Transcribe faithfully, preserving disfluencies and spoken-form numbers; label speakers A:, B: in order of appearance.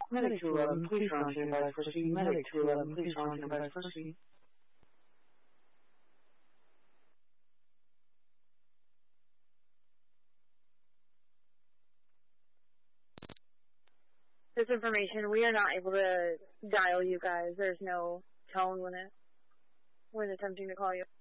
A: Medic two eleven, please run standby proceed. Medic two eleven, please run standby proceed.
B: This information, we are not able to dial you guys. There's no tone when it when attempting to call you.